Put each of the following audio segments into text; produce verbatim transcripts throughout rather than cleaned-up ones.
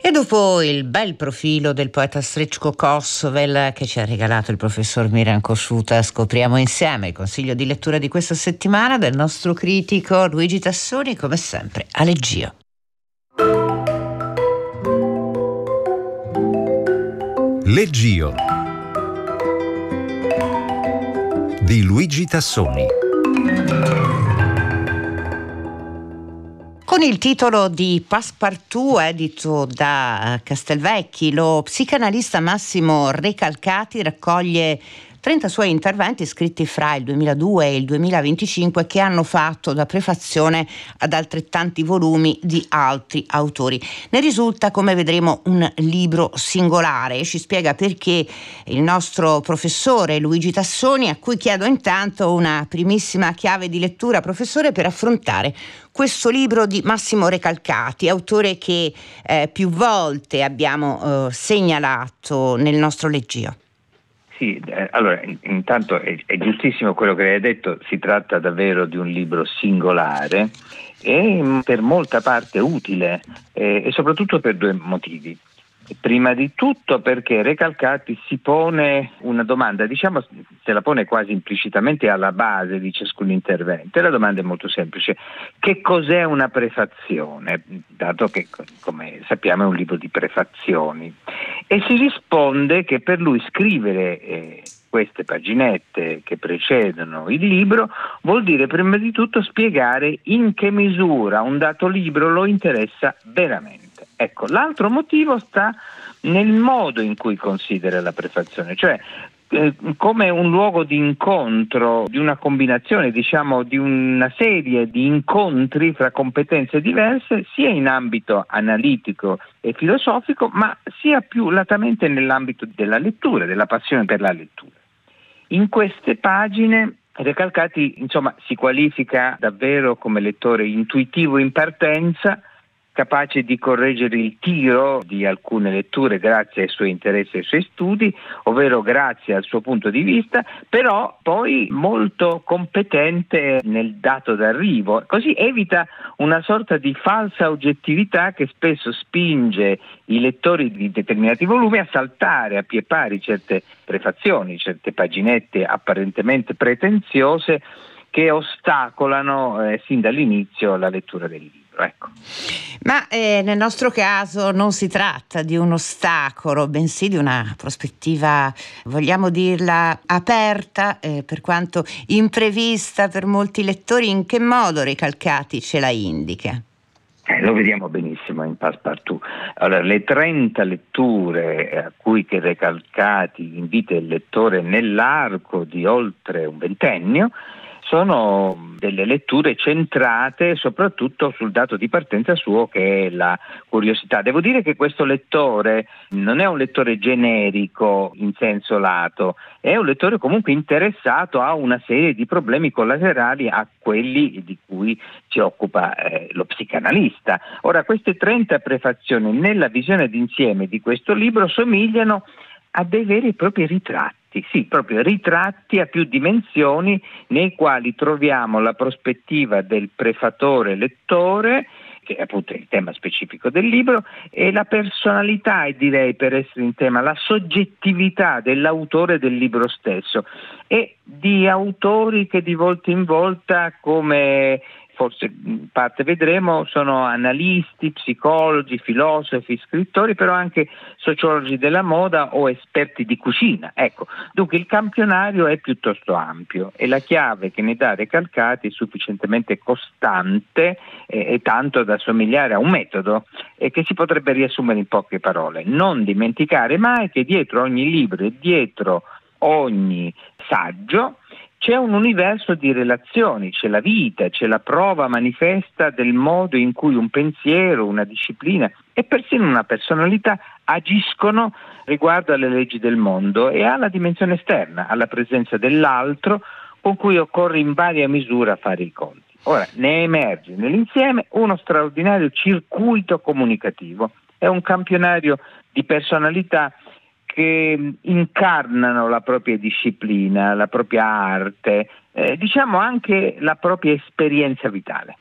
E dopo il bel profilo del poeta Srećko Kosovel che ci ha regalato il professor Miran Kossuta, scopriamo insieme il consiglio di lettura di questa settimana del nostro critico Luigi Tassoni, come sempre a Leggio. Leggio di Luigi Tassoni. Con il titolo di Passepartout, edito da Castelvecchi, lo psicanalista Massimo Recalcati raccoglie trenta suoi interventi scritti fra il duemiladue e il duemilaventicinque che hanno fatto da prefazione ad altrettanti volumi di altri autori. Ne risulta, come vedremo, un libro singolare e ci spiega perché il nostro professore Luigi Tassoni, a cui chiedo intanto una primissima chiave di lettura, professore, per affrontare questo libro di Massimo Recalcati, autore che eh, più volte abbiamo eh, segnalato nel nostro Leggio. Sì, eh, allora in, intanto è, è giustissimo quello che lei ha detto, si tratta davvero di un libro singolare e per molta parte utile eh, e soprattutto per due motivi. Prima di tutto perché Recalcati si pone una domanda, diciamo se la pone quasi implicitamente alla base di ciascun intervento. La domanda è molto semplice: che cos'è una prefazione? Dato che, come sappiamo, è un libro di prefazioni. E si risponde che per lui scrivere eh, queste paginette che precedono il libro vuol dire prima di tutto spiegare in che misura un dato libro lo interessa veramente. Ecco, l'altro motivo sta nel modo in cui considera la prefazione, cioè eh, come un luogo di incontro, di una combinazione, diciamo, di una serie di incontri fra competenze diverse, sia in ambito analitico e filosofico, ma sia più latamente nell'ambito della lettura, della passione per la lettura. In queste pagine Recalcati, insomma, si qualifica davvero come lettore intuitivo in partenza, capace di correggere il tiro di alcune letture grazie ai suoi interessi e ai suoi studi, ovvero grazie al suo punto di vista, però poi molto competente nel dato d'arrivo, così evita una sorta di falsa oggettività che spesso spinge i lettori di determinati volumi a saltare a pie pari certe prefazioni, certe paginette apparentemente pretenziose che ostacolano eh, sin dall'inizio la lettura del libro. Ecco. Ma eh, nel nostro caso non si tratta di un ostacolo, bensì di una prospettiva, vogliamo dirla, aperta, eh, per quanto imprevista per molti lettori. In che modo Recalcati ce la indica? Eh, lo vediamo benissimo in Passepartout. Allora, le trenta letture a cui che Recalcati invita il lettore nell'arco di oltre un ventennio sono delle letture centrate soprattutto sul dato di partenza suo, che è la curiosità. Devo dire che questo lettore non è un lettore generico in senso lato, è un lettore comunque interessato a una serie di problemi collaterali a quelli di cui si occupa eh, lo psicanalista. Ora, queste trenta prefazioni nella visione d'insieme di questo libro somigliano a dei veri e propri ritratti. Sì, proprio ritratti a più dimensioni nei quali troviamo la prospettiva del prefatore lettore, che è appunto il tema specifico del libro, e la personalità, e direi per essere in tema la soggettività dell'autore del libro stesso, e di autori che di volta in volta, come forse in parte vedremo, sono analisti, psicologi, filosofi, scrittori, però anche sociologi della moda o esperti di cucina. Ecco, dunque il campionario è piuttosto ampio e la chiave che ne dà Recalcati è sufficientemente costante e, e tanto da somigliare a un metodo e che si potrebbe riassumere in poche parole. Non dimenticare mai che dietro ogni libro e dietro ogni saggio c'è un universo di relazioni, c'è la vita, c'è la prova manifesta del modo in cui un pensiero, una disciplina e persino una personalità agiscono riguardo alle leggi del mondo e alla dimensione esterna, alla presenza dell'altro con cui occorre in varia misura fare i conti. Ora, ne emerge nell'insieme uno straordinario circuito comunicativo, è un campionario di personalità che incarnano la propria disciplina, la propria arte, eh, diciamo anche la propria esperienza vitale.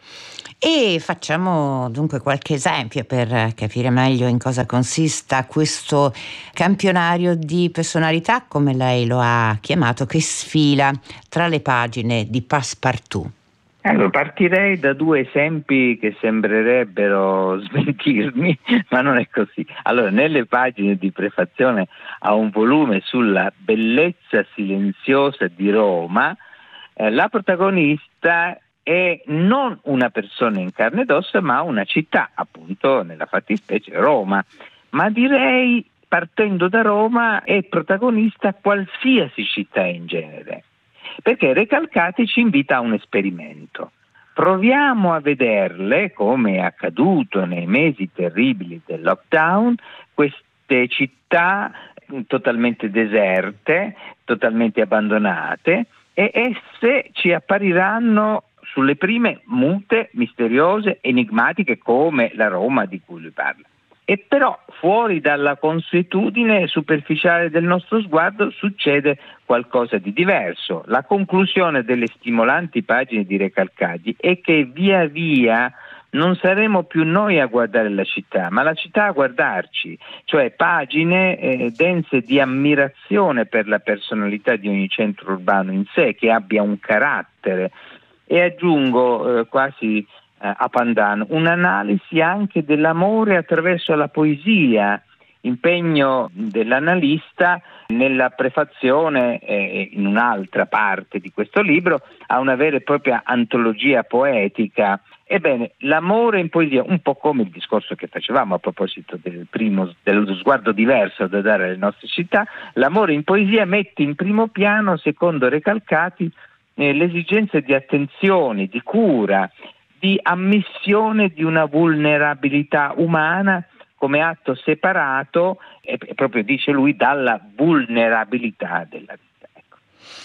E facciamo dunque qualche esempio per capire meglio in cosa consista questo campionario di personalità, come lei lo ha chiamato, che sfila tra le pagine di Passepartout. Allora, partirei da due esempi che sembrerebbero smentirmi, ma non è così. Allora, nelle pagine di prefazione a un volume sulla bellezza silenziosa di Roma, eh, la protagonista è non una persona in carne ed ossa, ma una città, appunto nella fattispecie Roma. Ma direi, partendo da Roma, è protagonista qualsiasi città in genere. Perché Recalcati ci invita a un esperimento. Proviamo a vederle, come è accaduto nei mesi terribili del lockdown, queste città totalmente deserte, totalmente abbandonate, e esse ci appariranno sulle prime mute, misteriose, enigmatiche, come la Roma di cui lui parla. E però fuori dalla consuetudine superficiale del nostro sguardo succede qualcosa di diverso. La conclusione delle stimolanti pagine di Recalcati è che via via non saremo più noi a guardare la città, ma la città a guardarci, cioè pagine eh, dense di ammirazione per la personalità di ogni centro urbano in sé, che abbia un carattere. E aggiungo eh, quasi a Pandan, un'analisi anche dell'amore attraverso la poesia, impegno dell'analista nella prefazione eh, in un'altra parte di questo libro a una vera e propria antologia poetica. Ebbene, l'amore in poesia, un po' come il discorso che facevamo a proposito del primo, dello sguardo diverso da dare alle nostre città, l'amore in poesia mette in primo piano, secondo Recalcati, eh, l'esigenza di attenzione, di cura, di ammissione di una vulnerabilità umana come atto separato, e proprio dice lui, dalla vulnerabilità della vita. Ecco.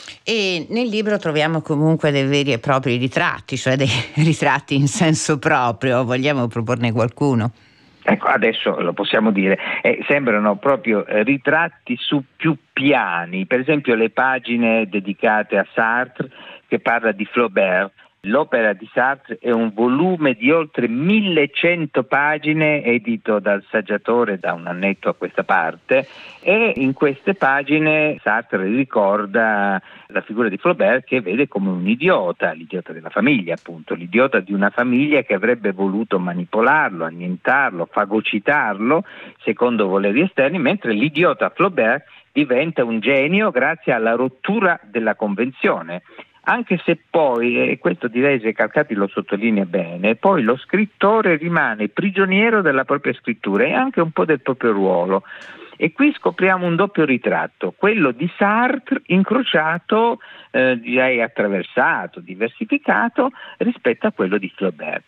E nel libro troviamo comunque dei veri e propri ritratti, cioè dei ritratti in senso proprio. Vogliamo proporne qualcuno? Ecco, adesso lo possiamo dire, eh, sembrano proprio eh, ritratti su più piani, per esempio le pagine dedicate a Sartre, che parla di Flaubert. L'opera di Sartre è un volume di oltre millecento pagine, edito dal Saggiatore da un annetto a questa parte, e in queste pagine Sartre ricorda la figura di Flaubert, che vede come un idiota, l'idiota della famiglia appunto, l'idiota di una famiglia che avrebbe voluto manipolarlo, annientarlo, fagocitarlo secondo voleri esterni, mentre l'idiota Flaubert diventa un genio grazie alla rottura della convenzione. Anche se poi, e questo direi Recalcati lo sottolinea bene, poi lo scrittore rimane prigioniero della propria scrittura e anche un po' del proprio ruolo. E qui scopriamo un doppio ritratto, quello di Sartre incrociato, eh, direi attraversato, diversificato rispetto a quello di Flaubert.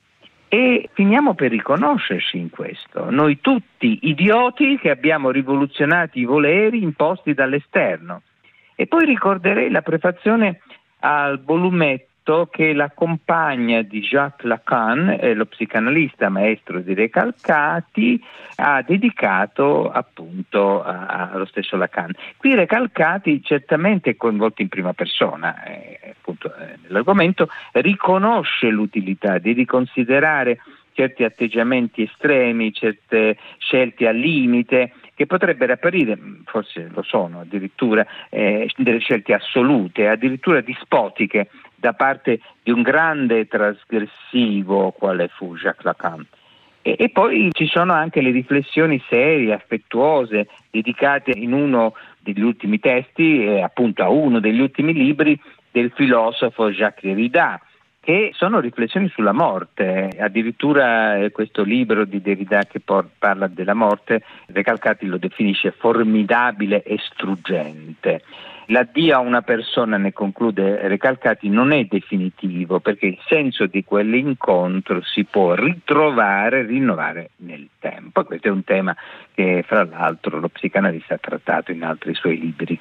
E finiamo per riconoscerci in questo, noi tutti idioti che abbiamo rivoluzionato i voleri imposti dall'esterno. E poi ricorderei la prefazione al volumetto che la compagna di Jacques Lacan, eh, lo psicanalista maestro di Recalcati, ha dedicato appunto a, allo stesso Lacan. Qui Recalcati certamente è coinvolto in prima persona, eh, appunto eh, nell'argomento, riconosce l'utilità di riconsiderare certi atteggiamenti estremi, certe scelte al limite, che potrebbero apparire, forse lo sono addirittura, eh, delle scelte assolute, addirittura dispotiche da parte di un grande trasgressivo quale fu Jacques Lacan. E, e poi ci sono anche le riflessioni serie, affettuose, dedicate in uno degli ultimi testi, eh, appunto a uno degli ultimi libri del filosofo Jacques Derrida, che sono riflessioni sulla morte. Addirittura eh, questo libro di Derrida che por- parla della morte, Recalcati lo definisce formidabile e struggente. L'addio a una persona, ne conclude Recalcati, non è definitivo, perché il senso di quell'incontro si può ritrovare, rinnovare nel tempo. Questo è un tema che fra l'altro lo psicanalista ha trattato in altri suoi libri.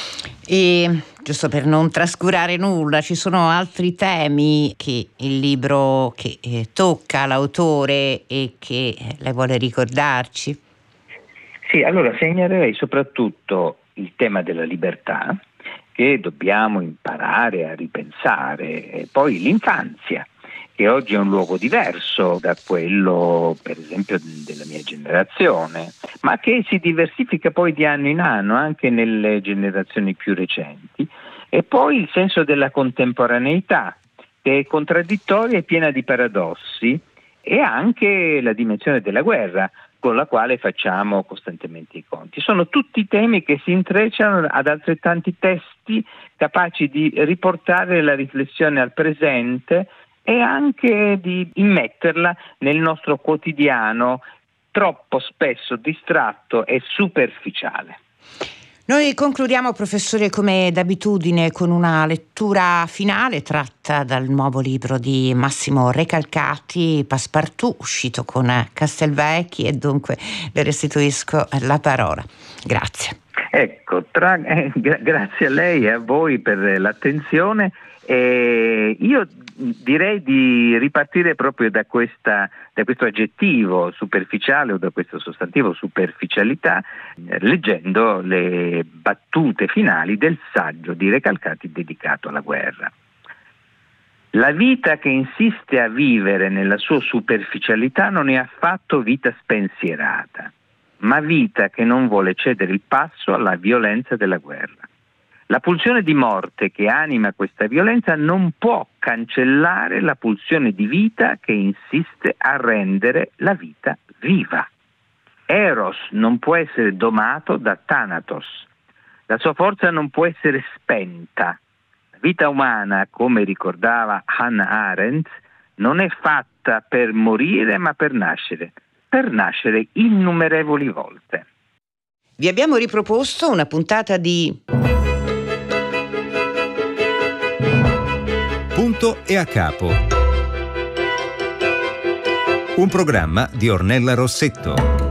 E giusto per non trascurare nulla, ci sono altri temi che il libro che eh, tocca l'autore e che lei vuole ricordarci? Sì, allora segnalerei soprattutto il tema della libertà, che dobbiamo imparare a ripensare. E poi l'infanzia, che oggi è un luogo diverso da quello, per esempio, della mia generazione, ma che si diversifica poi di anno in anno anche nelle generazioni più recenti. E poi il senso della contemporaneità, che è contraddittoria e piena di paradossi, e anche la dimensione della guerra, con la quale facciamo costantemente i conti. Sono tutti temi che si intrecciano ad altrettanti testi capaci di riportare la riflessione al presente e anche di immetterla nel nostro quotidiano, troppo spesso distratto e superficiale. Noi concludiamo, professore, come d'abitudine, con una lettura finale tratta dal nuovo libro di Massimo Recalcati, Passepartout, uscito con Castelvecchi, e dunque le restituisco la parola. Grazie. Ecco, tra, eh, gra- grazie a lei e a voi per l'attenzione. Eh, io direi di ripartire proprio da, questa, da questo aggettivo superficiale o da questo sostantivo superficialità, eh, leggendo le battute finali del saggio di Recalcati dedicato alla guerra. La vita che insiste a vivere nella sua superficialità non è affatto vita spensierata, ma vita che non vuole cedere il passo alla violenza della guerra. La pulsione di morte che anima questa violenza non può cancellare la pulsione di vita che insiste a rendere la vita viva. Eros non può essere domato da Thanatos. La sua forza non può essere spenta. La vita umana, come ricordava Hannah Arendt, non è fatta per morire ma per nascere, per nascere innumerevoli volte. Vi abbiamo riproposto una puntata di Punto e a capo. Un programma di Ornella Rossetto.